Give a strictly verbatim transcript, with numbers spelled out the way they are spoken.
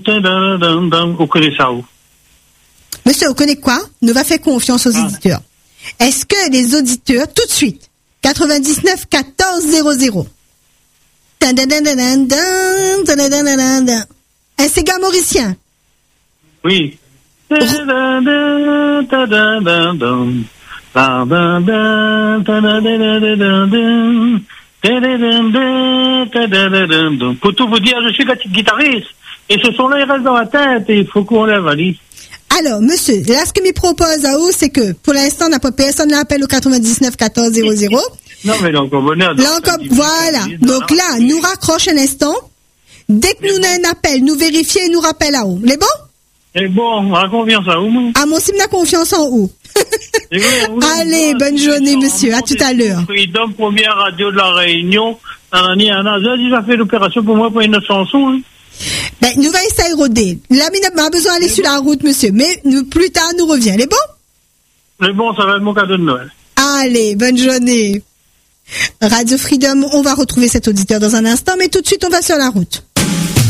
Vous connaissez ça où? Monsieur, vous connaissez quoi? Nous va faire confiance aux ah. auditeurs. Est-ce que les auditeurs, tout de suite, quatre-vingt-dix-neuf quatorze zéro zéro. Un Sega mauricien. Oui. Pour tout vous dire, je suis guitariste. Et ce son-là, il reste dans la tête et il faut qu'on lève la liste. Alors, monsieur, là, ce que me propose à vous, c'est que, pour l'instant, n'a pas personne n'appelle au quatre-vingt-dix-neuf quatorze zéro zéro. Non, mais là, encore bonheur. Là, encore, voilà. Donc là, nous raccroche un instant. Dès que nous avons un appel, nous vérifions et nous rappelle à vous. Les bon? C'est bon, on a confiance à vous. Ah, moi aussi, on a confiance en vous. Allez, bonne journée, monsieur. À tout à l'heure. Freedom, première radio de la Réunion. Anani, Anna, j'ai déjà fait l'opération pour moi pour une chanson, hein. Ben, nous va essayer de roder. Là, on a besoin d'aller sur la route, monsieur. Mais nous, plus tard, nous revient. Les bons? Les bons, ça va être mon cadeau de Noël. Allez, bonne journée. Radio Freedom, on va retrouver cet auditeur dans un instant, mais tout de suite, on va sur la route.